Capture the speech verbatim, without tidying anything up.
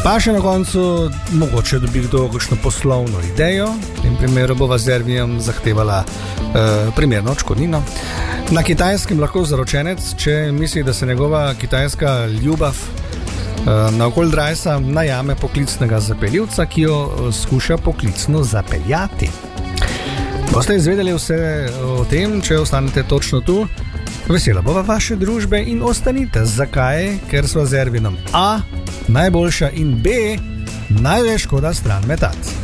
Pa še na koncu mogoče dobi kdo kakšno poslovno idejo, v tem primeru bo z Ervijem zahtevala uh, primerno odškodnino. Na Kitajskem lahko zaročenec, če misli, da se njegova kitajska ljubav uh, na okol Drajsa najame poklicnega zapeljivca, ki jo skuša poklicno zapeljati. Boste izvedeli vse o tem, če ostanete točno tu. Vesela bova vaše družbe in ostanite. Zakaj? Ker sva z Ervinom A najboljša in B največ škoda stran metati.